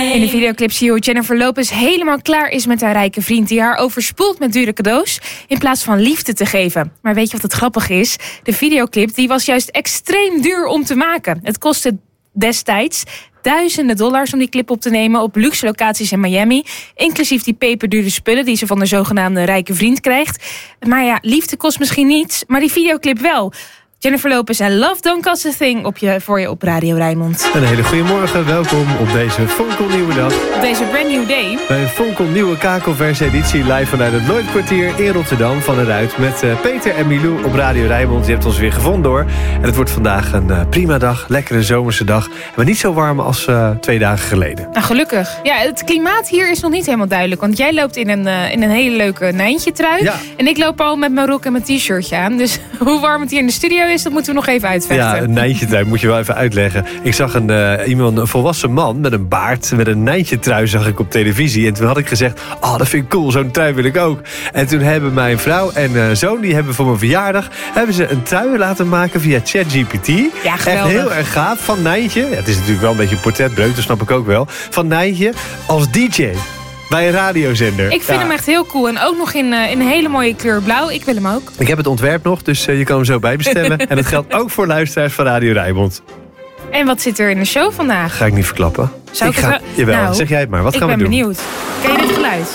In de videoclip zie je hoe Jennifer Lopez helemaal klaar is met haar rijke vriend die haar overspoelt met dure cadeaus in plaats van liefde te geven. Maar weet je wat het grappige is? De videoclip die was juist extreem duur om te maken. Het kostte destijds duizenden dollars om die clip op te nemen op luxe locaties in Miami. Inclusief die peperdure spullen die ze van de zogenaamde rijke vriend krijgt. Maar ja, liefde kost misschien niets, maar die videoclip wel. Jennifer Lopez en Love Don't Cost a Thing voor je op Radio Rijnmond. Een hele goede morgen, welkom op deze fonkelnieuwe dag. Op deze brand new day. Bij een fonkelnieuwe kakelverse editie live vanuit het Lloydkwartier in Rotterdam van eruit met Peter en Milou op Radio Rijnmond. Je hebt ons weer gevonden hoor. En het wordt vandaag een prima dag, lekkere zomerse dag. Maar niet zo warm als 2 dagen geleden. Nou, gelukkig. Ja, het klimaat hier is nog niet helemaal duidelijk. Want jij loopt in een hele leuke Nijntje trui. Ja. En ik loop al met mijn rok en mijn t-shirtje aan. Dus hoe warm het hier in de studio is, dat moeten we nog even uitvechten. Ja, een Nijntje trui moet je wel even uitleggen. Ik zag een volwassen man met een baard, met een Nijntje trui zag ik op televisie. En toen had ik gezegd, dat vind ik cool, zo'n trui wil ik ook. En toen hebben mijn vrouw en zoon, die hebben voor mijn verjaardag, hebben ze een trui laten maken via ChatGPT. Ja, geweldig. Echt heel erg gaaf, van Nijntje. Ja, het is natuurlijk wel een beetje een portretbreuk, dat snap ik ook wel. Van Nijntje als DJ. Bij een radiozender. Ik vind hem echt heel cool. En ook nog in een hele mooie kleur blauw. Ik wil hem ook. Ik heb het ontwerp nog, dus je kan hem zo bijbestellen. En dat geldt ook voor luisteraars van Radio Rijnmond. En wat zit er in de show vandaag? Ga ik niet verklappen. Jawel, nou, zeg jij het maar. Wat gaan we doen? Ik ben benieuwd. Ken je dit geluid?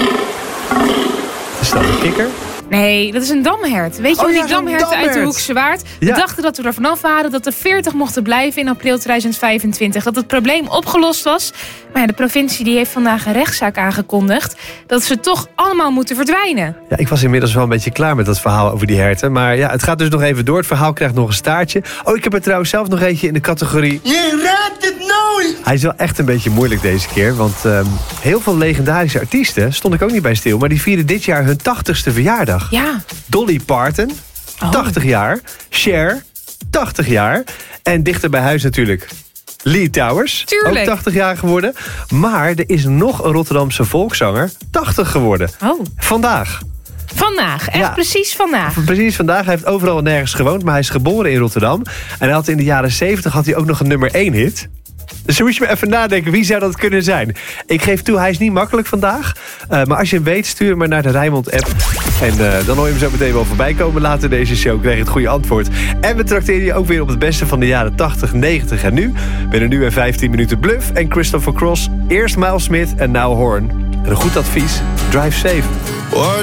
Is dat een kikker? Nee, dat is een damhert. Weet je hoe die damherten uit de Hoekse Waard? We dachten dat we er vanaf waren, dat er 40 mochten blijven in april 2025. Dat het probleem opgelost was. Maar ja, de provincie die heeft vandaag een rechtszaak aangekondigd dat ze toch allemaal moeten verdwijnen. Ja, ik was inmiddels wel een beetje klaar met dat verhaal over die herten. Maar ja, het gaat dus nog even door. Het verhaal krijgt nog een staartje. Ik heb er trouwens zelf nog eentje in de categorie. Je raadt het nooit! Hij is wel echt een beetje moeilijk deze keer. Want heel veel legendarische artiesten, stond ik ook niet bij stil, maar die vieren dit jaar hun 80ste verjaardag. Ja. Dolly Parton, 80 jaar. Cher, 80 jaar. En dichter bij huis natuurlijk Lee Towers, tuurlijk. Ook 80 jaar geworden. Maar er is nog een Rotterdamse volkszanger 80 geworden. Vandaag. Vandaag, echt precies vandaag. Precies vandaag. Hij heeft overal nergens gewoond, maar hij is geboren in Rotterdam. En hij had in de jaren 70 had hij ook nog een nummer 1 hit. Dus dan moet je maar even nadenken, wie zou dat kunnen zijn? Ik geef toe, hij is niet makkelijk vandaag. Maar als je hem weet, stuur hem maar naar de Rijnmond-app. En dan hoor je hem zo meteen wel voorbij komen. Later deze show krijg je het goede antwoord. En we trakteren je ook weer op het beste van de jaren 80, 90 en nu. Binnen nu en 15 minuten Bluff en Christopher Cross. Eerst Miles Smith en Now Horn. En een goed advies, drive safe. What